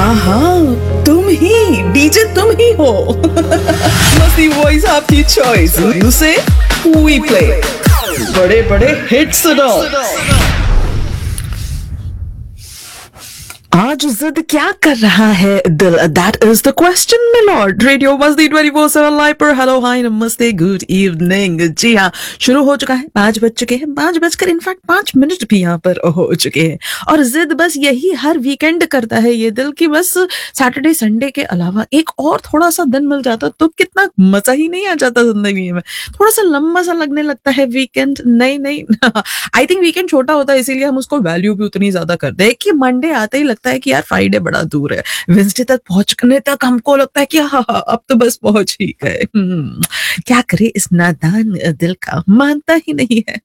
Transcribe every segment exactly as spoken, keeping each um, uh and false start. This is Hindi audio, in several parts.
हाँ हाँ, तुम ही डीजे, तुम ही हो। मस्ती वॉइस आपकी चॉइस, उसे वी प्ले बड़े बड़े हिट्स सुनो। आज जिद क्या कर रहा है दिल, that is the question milord. Radio मस्ती ट्वेंटी फोर सेवन लाइव पर हेलो हाय नमस्ते गुड इवनिंग। जी हाँ, शुरू हो चुका है, पांच बज चुके हैं, पांच बजकर इनफैक्ट पांच मिनट भी यहाँ पर हो चुके हैं। और जिद बस यही हर वीकेंड करता है ये दिल की बस सैटरडे संडे के अलावा एक और थोड़ा सा दिन मिल जाता तो कितना मजा ही नहीं आ जाता जिंदगी में। थोड़ा सा लंबा सा लगने लगता है वीकेंड। नहीं नहीं आई थिंक वीकेंड छोटा होता है इसीलिए हम उसको वैल्यू भी उतनी ज्यादा करते हैं कि मंडे आते ही लगता है कि यार फ्राइडे बड़ा दूर है, वेंसडे तक पहुंचने तक हमको लगता है कि हाँ हाँ अब तो बस पहुंच ही गए। क्या करे इस नादान दिल का, मानता ही नहीं है।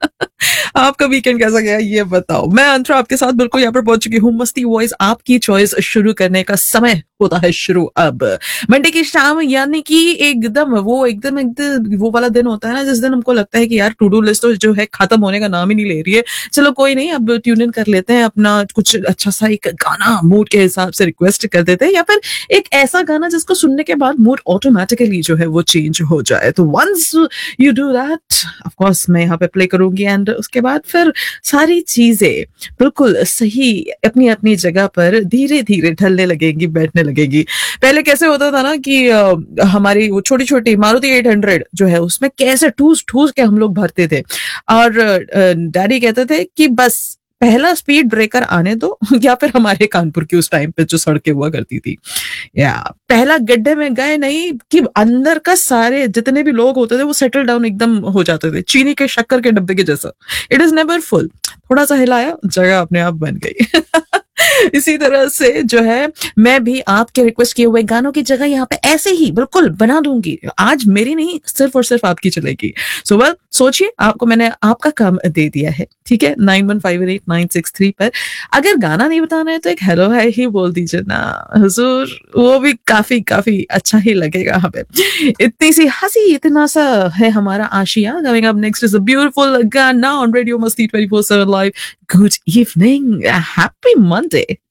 आपका वीकेंड कैसा गया ये बताओ। मैं अंतरा आपके साथ बिल्कुल यहाँ पर पहुंच चुकी हूँ। मस्ती वॉइस आपकी चॉइस शुरू करने का समय होता है शुरू अब मंडे की शाम, यानी कि एकदम वो एकदम एकदम वो वाला दिन होता है ना जिस दिन हमको लगता है कि यार टू डू लिस्ट तो जो है खत्म होने का नाम ही नहीं ले रही है। चलो कोई नहीं, अब ट्यून इन कर लेते हैं, अपना कुछ अच्छा सा एक गाना मूड के हिसाब से रिक्वेस्ट कर देते हैं, या फिर एक ऐसा गाना जिसको सुनने के बाद मूड ऑटोमेटिकली जो है वो चेंज हो जाए। तो once you do that of course मैं यहाँ पे प्ले करूंगी एंड उसके बाद फिर सारी चीजें बिल्कुल सही अपनी अपनी जगह पर धीरे धीरे ढलने लगेंगी, बैठने लगेगी। पहले कैसे होता था ना कि आ, हमारी वो छोटी छोटी मारुति एट हंड्रेड जो है उसमें कैसे ठूस ठूस के हम लोग भरते थे और डैडी कहते थे कि बस पहला स्पीड ब्रेकर आने दो, या फिर हमारे कानपुर की उस टाइम पे जो सड़कें हुआ करती थी, या पहला गड्ढे में गए नहीं कि अंदर का सारे जितने भी लोग होते थे वो सेटल डाउन एकदम हो जाते थे, चीनी के शक्कर के डब्बे के जैसा। इट इज नेवर फुल, थोड़ा सा हिलाया जगह अपने आप बन गई। इसी तरह से जो है मैं भी आपके रिक्वेस्ट किए हुए गानों की जगह यहाँ पे ऐसे ही बिल्कुल बना दूंगी। आज मेरी नहीं, सिर्फ और सिर्फ आपकी चलेगी। सो वेल सोचिए, आपको मैंने आपका काम दे दिया है, ठीक है, nine one five eight nine six three पर। अगर गाना नहीं बताना है तो एक हेलो है ही बोल दीजिए ना हुजूर, वो भी काफी काफी अच्छा ही लगेगा हमें। इतनी सी हंसी, इतना सा है हमारा Asia. Coming up next is a beautiful गाना ऑन रेडियो मस्ती twenty four seven live. Good evening, happy Monday.